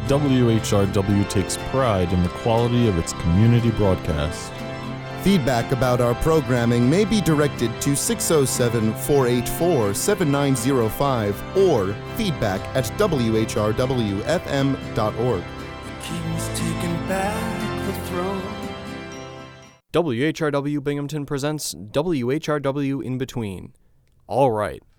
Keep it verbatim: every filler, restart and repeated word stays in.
W H R W takes pride in the quality of its community broadcast. Feedback about our programming may be directed to six oh seven, four eight four, seven nine oh five or feedback at w h r w f m dot org. The king's taking back the throne. W H R W Binghamton presents W H R W In Between. All right.